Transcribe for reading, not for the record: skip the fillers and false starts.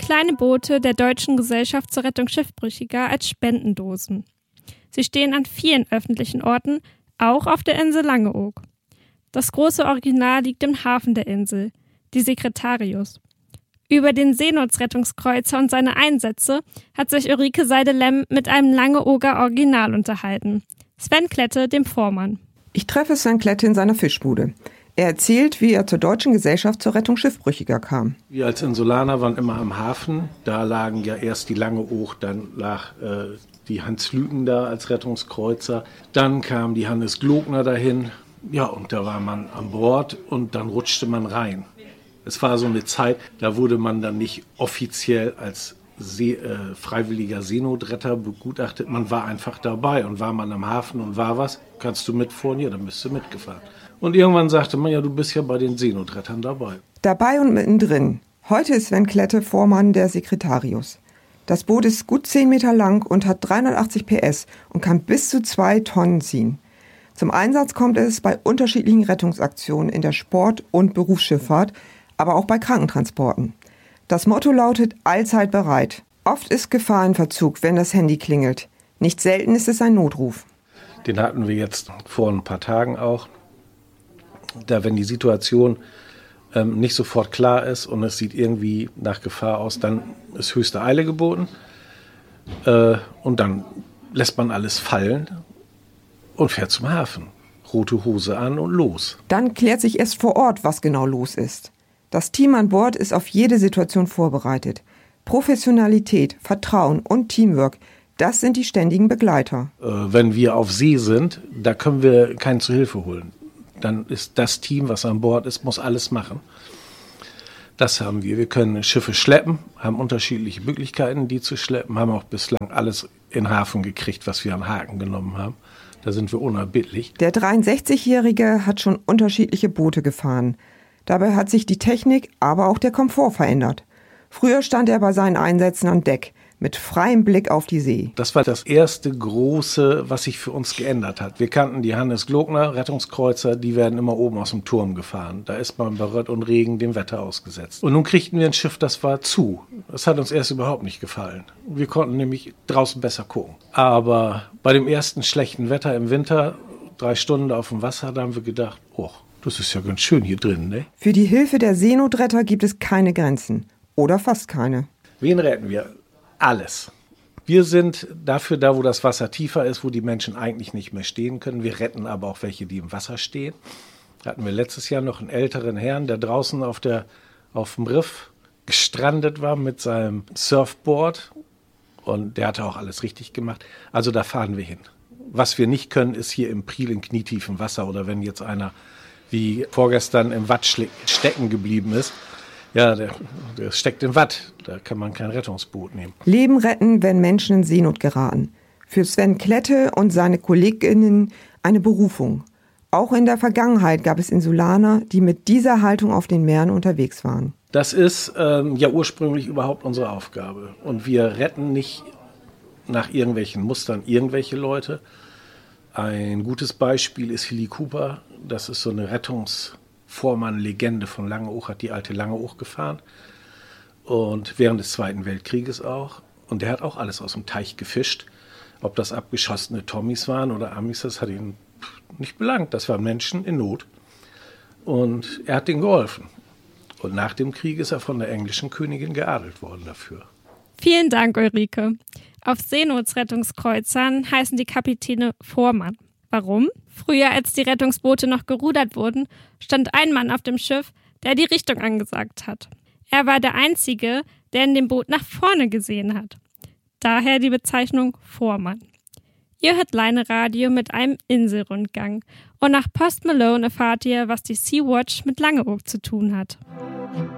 kleine Boote der Deutschen Gesellschaft zur Rettung Schiffbrüchiger als Spendendosen. Sie stehen an vielen öffentlichen Orten, auch auf der Insel Langeoog. Das große Original liegt im Hafen der Insel, die Secretarius. Über den Seenotrettungskreuzer und seine Einsätze hat sich Ulrike Seide-Lemm mit einem Langeooger Original unterhalten. Sven Klette, dem Vormann. Ich treffe Sven Klette in seiner Fischbude. Er erzählt, wie er zur Deutschen Gesellschaft zur Rettung Schiffbrüchiger kam. Wir als Insulaner waren immer am Hafen. Da lagen ja erst die Langeoog, dann lag die Hans Lüken da als Rettungskreuzer. Dann kam die Hannes Glogner dahin. Ja, und da war man an Bord und dann rutschte man rein. Es war so eine Zeit, da wurde man dann nicht offiziell als freiwilliger Seenotretter begutachtet. Man war einfach dabei und war man am Hafen und war was, kannst du mitfahren? Ja, dann bist du mitgefahren. Und irgendwann sagte man, ja, du bist ja bei den Seenotrettern dabei. Dabei und mittendrin. Heute ist Sven Klette Vormann der Secretarius. Das Boot ist gut 10 Meter lang und hat 380 PS und kann bis zu 2 Tonnen ziehen. Zum Einsatz kommt es bei unterschiedlichen Rettungsaktionen in der Sport- und Berufsschifffahrt, aber auch bei Krankentransporten. Das Motto lautet allzeit bereit. Oft ist Gefahr in Verzug, wenn das Handy klingelt. Nicht selten ist es ein Notruf. Den hatten wir jetzt vor ein paar Tagen auch. Da, wenn die Situation nicht sofort klar ist und es sieht irgendwie nach Gefahr aus, dann ist höchste Eile geboten. Und dann lässt man alles fallen und fährt zum Hafen. Rote Hose an und los. Dann klärt sich erst vor Ort, was genau los ist. Das Team an Bord ist auf jede Situation vorbereitet. Professionalität, Vertrauen und Teamwork, das sind die ständigen Begleiter. Wenn wir auf See sind, da können wir keinen zu Hilfe holen. Dann ist das Team, was an Bord ist, muss alles machen. Das haben wir. Wir können Schiffe schleppen, haben unterschiedliche Möglichkeiten, die zu schleppen, haben auch bislang alles in den Hafen gekriegt, was wir an Haken genommen haben. Da sind wir unerbittlich. Der 63-Jährige hat schon unterschiedliche Boote gefahren. Dabei hat sich die Technik, aber auch der Komfort verändert. Früher stand er bei seinen Einsätzen an Deck, mit freiem Blick auf die See. Das war das erste große, was sich für uns geändert hat. Wir kannten die Hannes Glogner, Rettungskreuzer, die werden immer oben aus dem Turm gefahren. Da ist man bei Rött und Regen dem Wetter ausgesetzt. Und nun kriegten wir ein Schiff, das war zu. Das hat uns erst überhaupt nicht gefallen. Wir konnten nämlich draußen besser gucken. Aber bei dem ersten schlechten Wetter im Winter, 3 Stunden auf dem Wasser, da haben wir gedacht, oh, das ist ja ganz schön hier drin, ne? Für die Hilfe der Seenotretter gibt es keine Grenzen. Oder fast keine. Wen retten wir? Alles. Wir sind dafür da, wo das Wasser tiefer ist, wo die Menschen eigentlich nicht mehr stehen können. Wir retten aber auch welche, die im Wasser stehen. Da hatten wir letztes Jahr noch einen älteren Herrn, der draußen auf dem Riff gestrandet war mit seinem Surfboard. Und der hatte auch alles richtig gemacht. Also da fahren wir hin. Was wir nicht können, ist hier im Priel in knietiefem Wasser oder wenn jetzt einer wie vorgestern im Watt stecken geblieben ist. Ja, der steckt im Watt. Da kann man kein Rettungsboot nehmen. Leben retten, wenn Menschen in Seenot geraten. Für Sven Klette und seine KollegInnen eine Berufung. Auch in der Vergangenheit gab es Insulaner, die mit dieser Haltung auf den Meeren unterwegs waren. Das ist ja ursprünglich überhaupt unsere Aufgabe. Und wir retten nicht nach irgendwelchen Mustern irgendwelche Leute. Ein gutes Beispiel ist Hilly Cooper. Das ist so eine Rettungsvormann-Legende von Langeoog, hat die alte Langeoog gefahren. Und während des Zweiten Weltkrieges auch. Und der hat auch alles aus dem Teich gefischt. Ob das abgeschossene Tommys waren oder Amis, das hat ihn nicht belangt. Das waren Menschen in Not. Und er hat denen geholfen. Und nach dem Krieg ist er von der englischen Königin geadelt worden dafür. Vielen Dank, Ulrike. Auf Seenotrettungskreuzern heißen die Kapitäne Vormann. Warum? Früher, als die Rettungsboote noch gerudert wurden, stand ein Mann auf dem Schiff, der die Richtung angesagt hat. Er war der Einzige, der in dem Boot nach vorne gesehen hat. Daher die Bezeichnung Vormann. Ihr hört Leine-Radio mit einem Inselrundgang. Und nach Post Malone erfahrt ihr, was die Sea-Watch mit Langeoog zu tun hat.